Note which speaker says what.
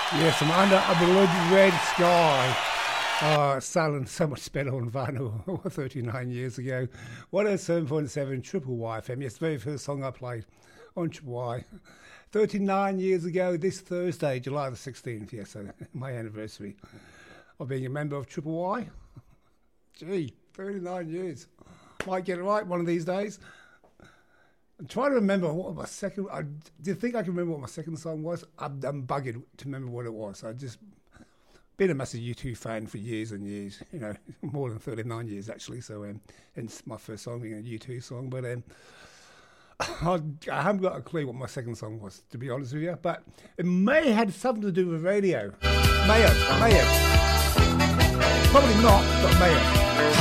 Speaker 1: Yes, I'm under a blood red sky. Oh, it sounded so much better on vinyl 39 years ago. 107.7 Triple Y FM. Yes, the very first song I played on Triple Y. 39 years ago, this Thursday, July the 16th. Yes, my anniversary of being a member of Triple Y. Gee, 39 years. Might get it right one of these days. I'm trying to remember what my second... do you think I can remember what my second song was? I'm buggered to remember what it was. I just... been a massive U2 fan for years and years, you know, more than 39 years actually. So, it's my first song being a U2 song, but I haven't got a clue what my second song was, to be honest with you. But it may have had something to do with radio. May have. Probably not, but may have.